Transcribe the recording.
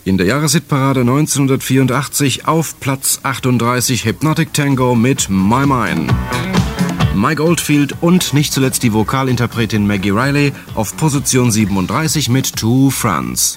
In der Jahreshitparade 1984 auf Platz 38 Hypnotic Tango mit My Mine. Mike Oldfield und nicht zuletzt die Vokalinterpretin Maggie Riley auf Position 37 mit Two Fronts.